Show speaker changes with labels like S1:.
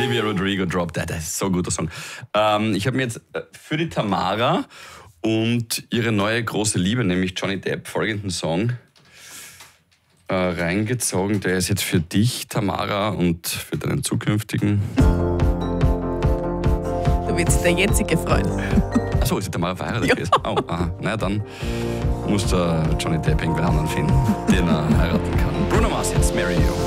S1: Olivia Rodrigo, Drop Dead. Das ist so ein guter Song. Ich habe mir jetzt für die Tamara und ihre neue große Liebe, nämlich Johnny Depp, folgenden Song reingezogen. Der ist jetzt für dich, Tamara, und für deinen zukünftigen.
S2: Da wird sich der jetzige freuen.
S1: Achso, ist die Tamara verheiratet
S2: Ja.
S1: gewesen? Oh, aha. Na dann muss der Johnny Depp irgendwen anderen finden, den er heiraten kann. Bruno Mars, jetzt Marry You.